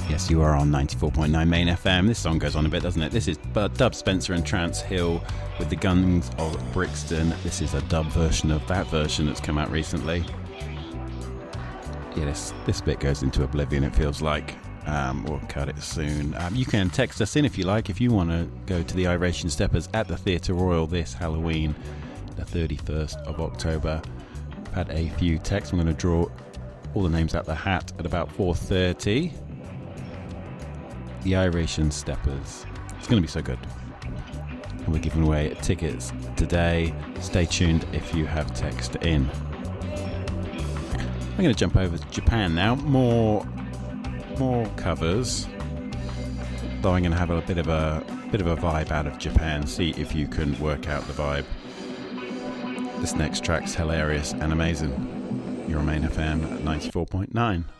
Yes, you are on 94.9 Main FM. This song goes on a bit, doesn't it? This is Dub Spencer and Trance Hill with the Guns of Brixton. This is a dub version of that version that's come out recently. Yeah, this bit goes into oblivion, it feels like. We'll cut it soon. You can text us in if you like, if you want to go to the Iration Steppers at the Theatre Royal this Halloween, the 31st of October. I've had a few texts. I'm going to draw all the names out the hat at about 4:30. The Iration Steppers. It's going to be so good. And we're giving away tickets today. Stay tuned if you have text in. I'm going to jump over to Japan now. More covers. Though I'm going to have a bit of a vibe out of Japan. See if you can work out the vibe. This next track's hilarious and amazing. You're on Main FM at 94.9.